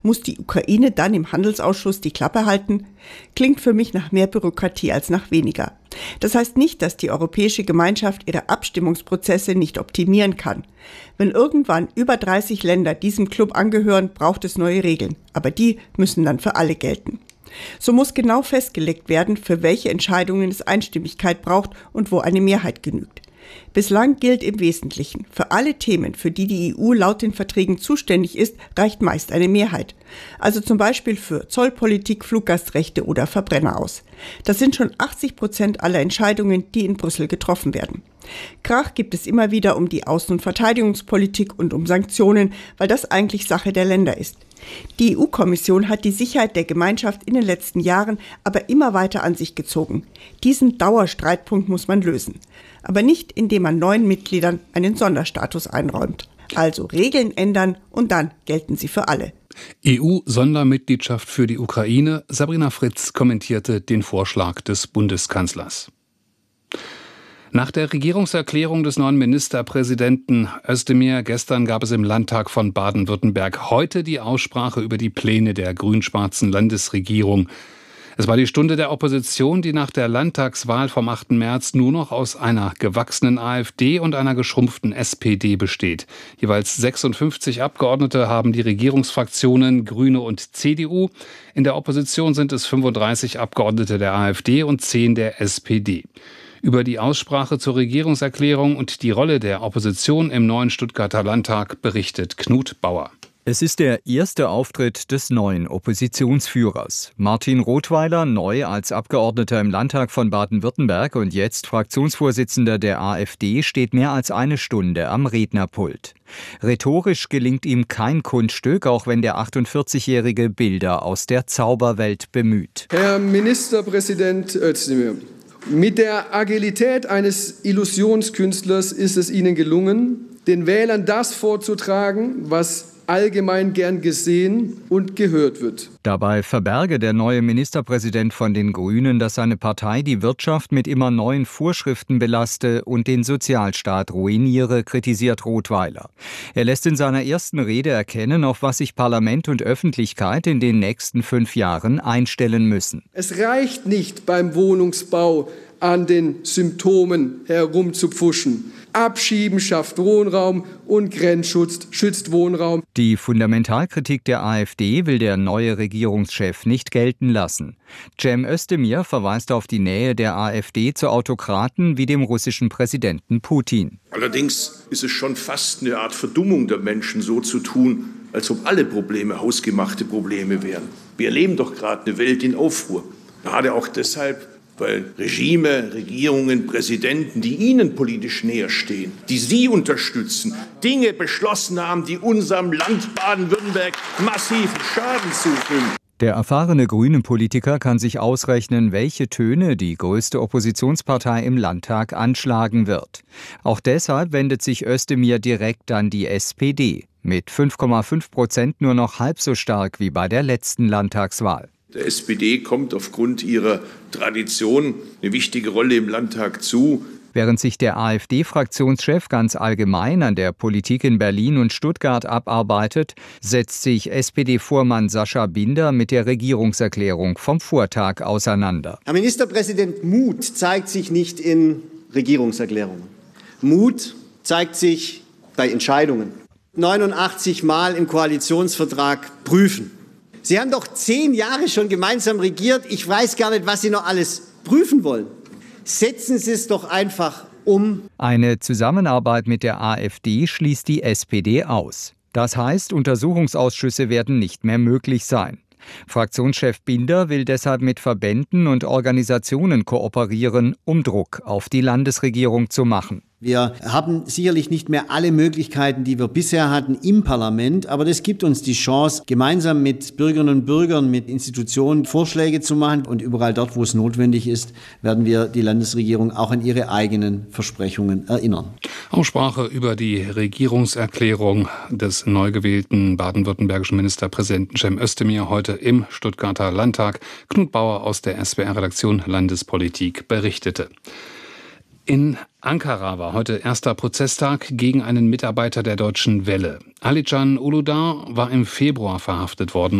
Muss die Ukraine dann im Handelsausschuss die Klappe halten? Klingt für mich nach mehr Bürokratie als nach weniger. Das heißt nicht, dass die Europäische Gemeinschaft ihre Abstimmungsprozesse nicht optimieren kann. Wenn irgendwann über 30 Länder diesem Club angehören, braucht es neue Regeln. Aber die müssen dann für alle gelten. So muss genau festgelegt werden, für welche Entscheidungen es Einstimmigkeit braucht und wo eine Mehrheit genügt. Bislang gilt im Wesentlichen, für alle Themen, für die die EU laut den Verträgen zuständig ist, reicht meist eine Mehrheit. Also zum Beispiel für Zollpolitik, Fluggastrechte oder Verbrenner aus. Das sind schon 80% aller Entscheidungen, die in Brüssel getroffen werden. Krach gibt es immer wieder um die Außen- und Verteidigungspolitik und um Sanktionen, weil das eigentlich Sache der Länder ist. Die EU-Kommission hat die Sicherheit der Gemeinschaft in den letzten Jahren aber immer weiter an sich gezogen. Diesen Dauerstreitpunkt muss man lösen. Aber nicht, indem man neuen Mitgliedern einen Sonderstatus einräumt. Also Regeln ändern und dann gelten sie für alle. EU-Sondermitgliedschaft für die Ukraine. Sabrina Fritz kommentierte den Vorschlag des Bundeskanzlers. Nach der Regierungserklärung des neuen Ministerpräsidenten Özdemir gestern gab es im Landtag von Baden-Württemberg heute die Aussprache über die Pläne der grün-schwarzen Landesregierung. Es war die Stunde der Opposition, die nach der Landtagswahl vom 8. März nur noch aus einer gewachsenen AfD und einer geschrumpften SPD besteht. Jeweils 56 Abgeordnete haben die Regierungsfraktionen Grüne und CDU. In der Opposition sind es 35 Abgeordnete der AfD und 10 der SPD. Über die Aussprache zur Regierungserklärung und die Rolle der Opposition im neuen Stuttgarter Landtag berichtet Knut Bauer. Es ist der erste Auftritt des neuen Oppositionsführers. Martin Rothweiler, neu als Abgeordneter im Landtag von Baden-Württemberg und jetzt Fraktionsvorsitzender der AfD, steht mehr als eine Stunde am Rednerpult. Rhetorisch gelingt ihm kein Kunststück, auch wenn der 48-Jährige Bilder aus der Zauberwelt bemüht. Herr Ministerpräsident Özdemir, mit der Agilität eines Illusionskünstlers ist es Ihnen gelungen, den Wählern das vorzutragen, was allgemein gern gesehen und gehört wird. Dabei verberge der neue Ministerpräsident von den Grünen, dass seine Partei die Wirtschaft mit immer neuen Vorschriften belaste und den Sozialstaat ruiniere, kritisiert Rothweiler. Er lässt in seiner ersten Rede erkennen, auf was sich Parlament und Öffentlichkeit in den nächsten 5 Jahren einstellen müssen. Es reicht nicht beim Wohnungsbau an den Symptomen herumzupfuschen. Abschieben schafft Wohnraum und Grenzschutz schützt Wohnraum. Die Fundamentalkritik der AfD will der neue Regierungschef nicht gelten lassen. Cem Özdemir verweist auf die Nähe der AfD zu Autokraten wie dem russischen Präsidenten Putin. Allerdings ist es schon fast eine Art Verdummung der Menschen, so zu tun, als ob alle Probleme hausgemachte Probleme wären. Wir erleben doch gerade eine Welt in Aufruhr. Gerade auch deshalb, weil Regime, Regierungen, Präsidenten, die Ihnen politisch näher stehen, die Sie unterstützen, Dinge beschlossen haben, die unserem Land Baden-Württemberg massiven Schaden zufügen. Der erfahrene grüne Politiker kann sich ausrechnen, welche Töne die größte Oppositionspartei im Landtag anschlagen wird. Auch deshalb wendet sich Özdemir direkt an die SPD. Mit 5,5% nur noch halb so stark wie bei der letzten Landtagswahl. Der SPD kommt aufgrund ihrer Tradition eine wichtige Rolle im Landtag zu. Während sich der AfD-Fraktionschef ganz allgemein an der Politik in Berlin und Stuttgart abarbeitet, setzt sich SPD-Vormann Sascha Binder mit der Regierungserklärung vom Vortag auseinander. Herr Ministerpräsident, Mut zeigt sich nicht in Regierungserklärungen. Mut zeigt sich bei Entscheidungen. 89 Mal im Koalitionsvertrag prüfen. Sie haben doch 10 Jahre schon gemeinsam regiert. Ich weiß gar nicht, was Sie noch alles prüfen wollen. Setzen Sie es doch einfach um. Eine Zusammenarbeit mit der AfD schließt die SPD aus. Das heißt, Untersuchungsausschüsse werden nicht mehr möglich sein. Fraktionschef Binder will deshalb mit Verbänden und Organisationen kooperieren, um Druck auf die Landesregierung zu machen. Wir haben sicherlich nicht mehr alle Möglichkeiten, die wir bisher hatten im Parlament, aber das gibt uns die Chance, gemeinsam mit Bürgerinnen und Bürgern, mit Institutionen Vorschläge zu machen. Und überall dort, wo es notwendig ist, werden wir die Landesregierung auch an ihre eigenen Versprechungen erinnern. Aussprache über die Regierungserklärung des neu gewählten baden-württembergischen Ministerpräsidenten Cem Özdemir heute im Stuttgarter Landtag. Knut Bauer aus der SWR-Redaktion Landespolitik berichtete. In Ankara war heute erster Prozesstag gegen einen Mitarbeiter der Deutschen Welle. Alican Uludağ war im Februar verhaftet worden